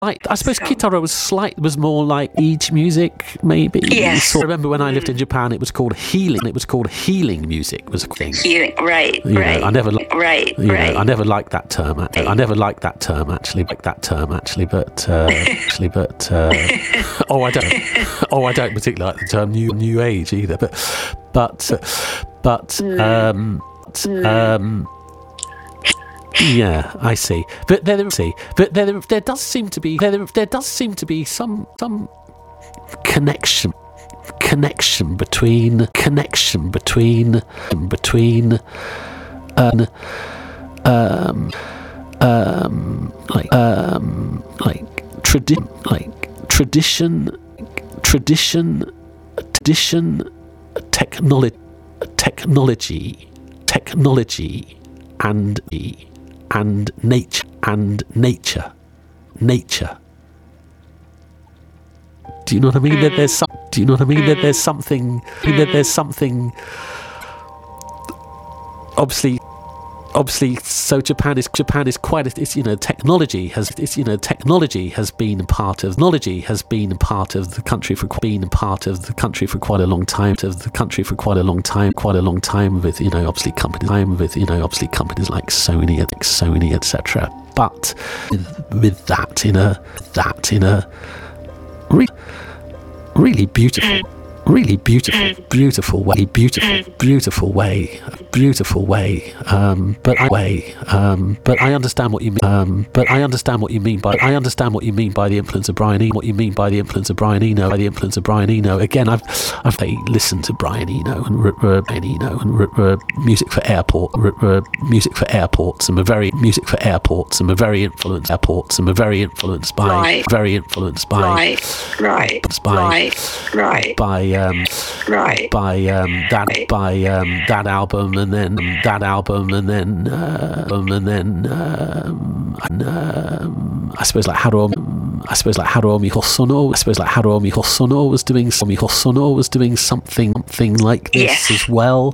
I suppose Kitaro was more like Age music, maybe. Yes. So I remember when I lived in Japan, it was called healing. It was called healing music. Was a thing. Healing, right. I never right. I never liked that term. I never liked that term actually. But I don't particularly like the term new age either. Yeah, I see. But there does seem to be some connection between tradition, technology, and nature. Do you know what I mean? That there's something. Obviously, so Japan is quite. Technology has been part of the country for quite a long time. With obviously companies like Sony, etc. But with that in a really beautiful way. But I understand what you mean. By the influence of Brian Eno. Again, I've listened to Brian Eno and music for airports, and we're very influenced by that album, and then I suppose like Haruomi Hosono was doing something like this as well.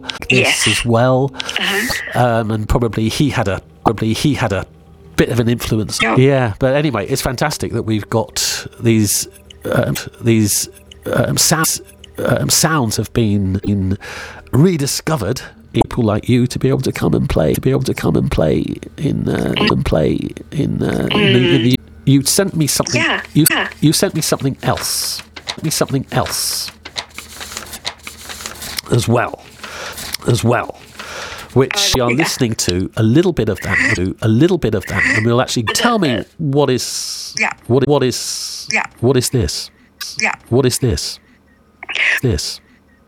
And probably he had a bit of an influence. Yeah, but anyway, it's fantastic that we've got these sounds have been rediscovered. People like you to be able to come and play in the. You sent me something. You sent me something else. As well. Which we are listening to a little bit of that, and we'll actually tell me what is this? What is this? This.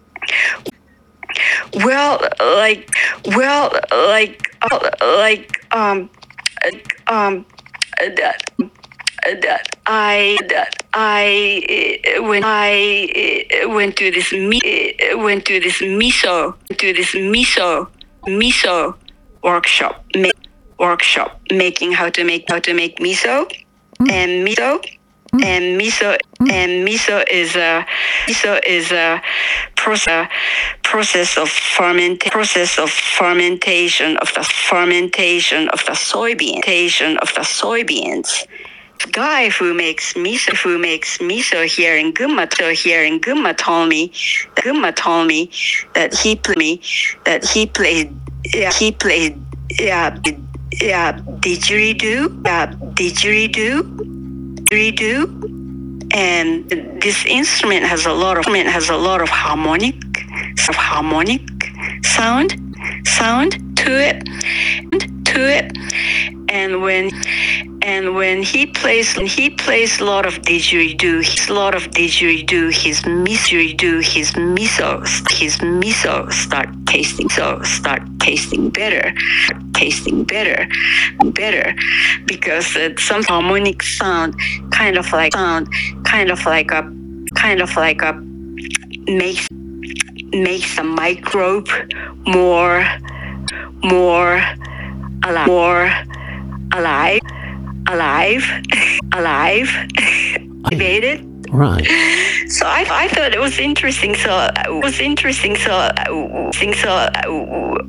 When I went to this miso workshop making how to make miso, and miso is a process of fermentation of the soybeans. The guy who makes miso here in Gunma told me that he played didgeridoo, and this instrument has a lot of harmonic sound to it, and when he plays a lot of didgeridoo, his miso start tasting better, because some harmonic sound kind of like a makes the microbe more alive, activated. Right. So I thought it was interesting. So